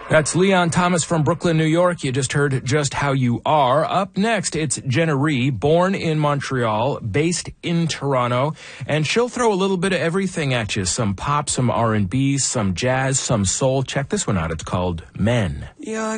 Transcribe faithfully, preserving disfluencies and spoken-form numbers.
That's Leon Thomas from Brooklyn, New York. You just heard Just How You Are. Up next, it's Jenna Rhee, born in Montreal, based in Toronto, and she'll throw a little bit of everything at you. Some pop, some R and B, some jazz, some soul. Check this one out. It's called Men. You're